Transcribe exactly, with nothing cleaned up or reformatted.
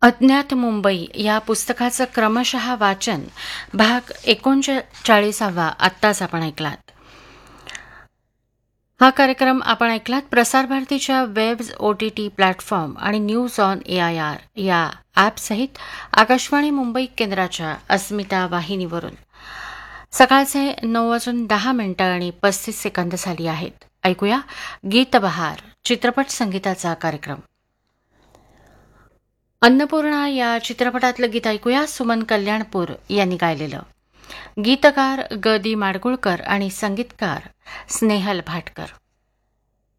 अज्ञात मुंबई या पुस्तकाचं क्रमशः वाचन भाग एकोणचाळीसावा आत्ताच आपण ऐकलात. हा कार्यक्रम आपण ऐकलात प्रसार भारतीच्या web O T T platform आणि news on A I R या ॲपसहित आकाशवाणी मुंबई केंद्राच्या अस्मिता वाहिनीवरून. सकाळचे नऊ वाजून दहा मिनिटं आणि पस्तीस सेकंद झाली आहेत. ऐकूया गीतबहार चित्रपट संगीताचा कार्यक्रम. अन्नपूर्णा या चित्रपटातलं गीत ऐकूया. सुमन कल्याणपूर यांनी गायलेलं. गीतकार ग दी माडगुळकर आणि संगीतकार स्नेहल भाटकर.